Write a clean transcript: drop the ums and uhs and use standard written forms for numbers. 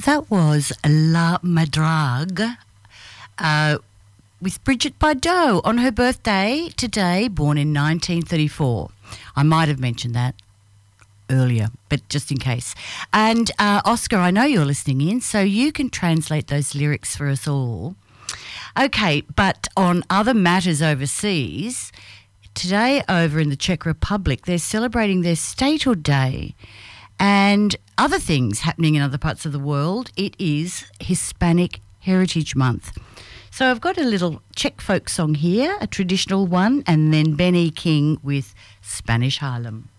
That was La Madrague with Bridget Bardot on her birthday today, born in 1934. I might have mentioned that earlier, but just in case. And Oscar, I know you're listening in, so you can translate those lyrics for us all. Okay, but on other matters overseas, today over in the Czech Republic, they're celebrating their statehood day. And other things happening in other parts of the world, it is Hispanic Heritage Month. So I've got a little Czech folk song here, a traditional one, and then Benny King with Spanish Harlem.